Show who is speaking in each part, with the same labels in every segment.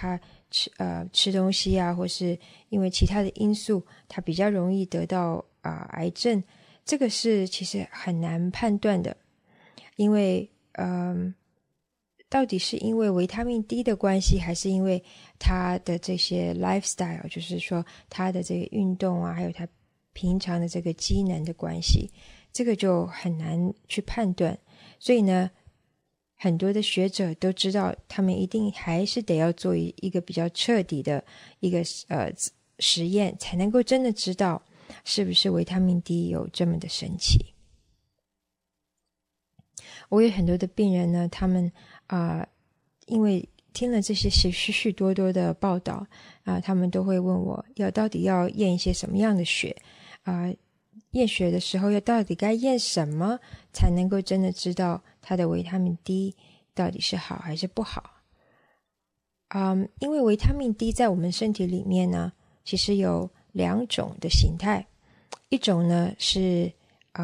Speaker 1: 他吃东西啊，或是因为其他的因素，他比较容易得到癌症，这个是其实很难判断的。因为到底是因为维他命 D 的关系，还是因为他的这些 lifestyle， 就是说他的这个运动啊，还有他平常的这个机能的关系，这个就很难去判断。所以呢，很多的学者都知道，他们一定还是得要做一个比较彻底的一个实验，才能够真的知道是不是维他命 D 有这么的神奇。我有很多的病人呢，他们因为听了这些许许多多的报道他们都会问我到底要验一些什么样的血验血的时候到底该验什么才能够真的知道它的维他命 D 到底是好还是不好。因为维他命 D 在我们身体里面呢，其实有2种的形态，一种呢是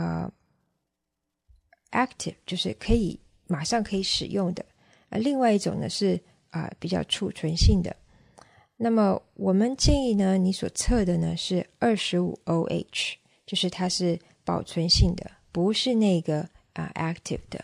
Speaker 1: active， 就是马上可以使用的，另外一种呢是比较储存性的。那么我们建议呢，你所测的呢是 25OH， 就是它是保存性的，不是那个active 的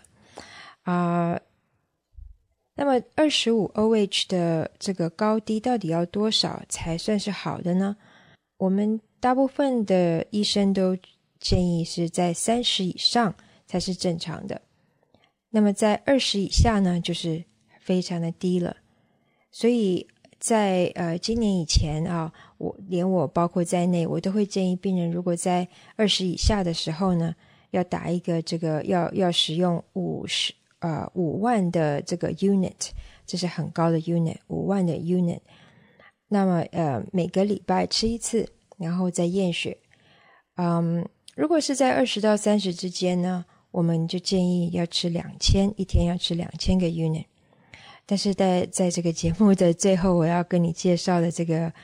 Speaker 1: 那么 25OH 的这个高低到底要多少才算是好的呢？我们大部分的医生都建议是在30以上才是正常的，那么在20以下呢就是非常的低了。所以在今年以前我包括在内，我都会建议病人如果在20以下的时候呢，要打一个这个要使用5万的这个 unit， 这是很高的 unit， 5万的 unit。 那么每个礼拜吃一次，然后再验血。如果是在20到30之间呢，我们就建议要吃2000，一天要吃2000个 unit。 但是在这个节目的最后，我要跟你介绍了这个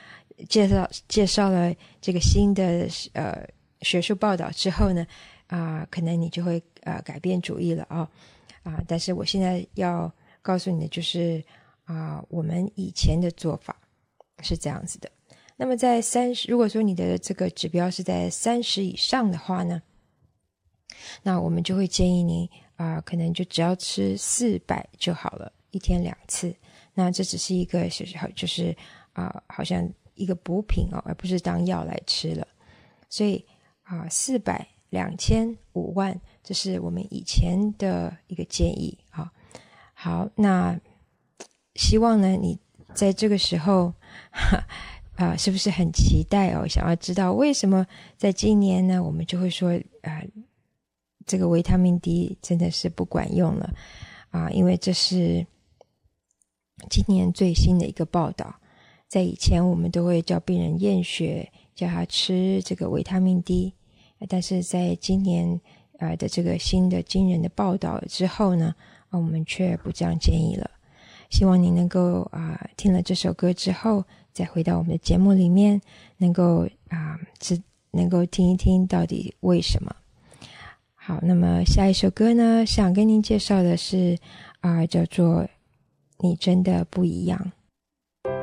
Speaker 1: 新的学术报道之后呢可能你就会改变主意了但是我现在要告诉你的就是我们以前的做法是这样子的。那么在如果说你的这个指标是在30以上的话呢，那我们就会建议你可能就只要吃400就好了，一天2次。那这只是一个就是好像一个补品而不是当药来吃了。所以400、2000、5万，这是我们以前的一个建议好，那希望呢你在这个时候是不是很期待想要知道为什么在今年呢我们就会说这个维他命 D 真的是不管用了因为这是今年最新的一个报道。在以前我们都会叫病人验血，叫他吃这个维他命 D， 但是在今年的这个新的惊人的报道之后呢我们却不这样建议了。希望你能够听了这首歌之后再回到我们的节目里面，能够听一听到底为什么。好，那么下一首歌呢，想跟您介绍的是叫做你真的不一样。